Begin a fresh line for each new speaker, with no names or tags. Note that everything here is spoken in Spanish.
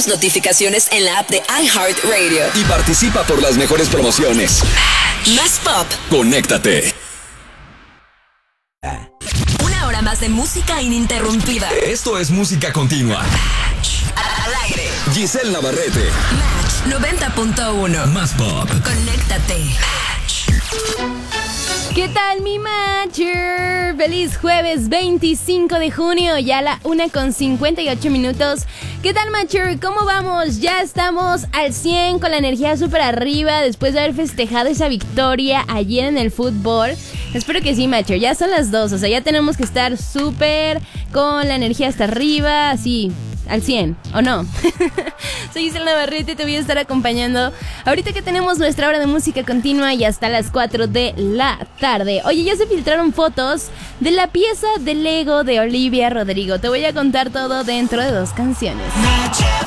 tus notificaciones en la app de iHeartRadio.
Y participa por las mejores promociones.
Más pop.
Conéctate.
Una hora más de música ininterrumpida.
Esto es música continua.
Al aire.
Giselle Navarrete.
Match 90.1.
Más pop.
Conéctate.
¿Qué tal, mi Matcher? Feliz jueves 25 de junio, ya a la 1:58. ¿Qué tal, Matcher? ¿Cómo vamos? Ya estamos al 100 con la energía súper arriba después de haber festejado esa victoria ayer en el fútbol. Espero que sí, Matcher. Ya son las 2, o sea, ya tenemos que estar súper con la energía hasta arriba, así, al 100, ¿o no? Soy Giselle Navarrete y te voy a estar acompañando ahorita que tenemos nuestra hora de música continua y hasta las 4 de la tarde. Oye, ya se filtraron fotos de la pieza de Lego de Olivia Rodrigo. Te voy a contar todo dentro de 2 canciones.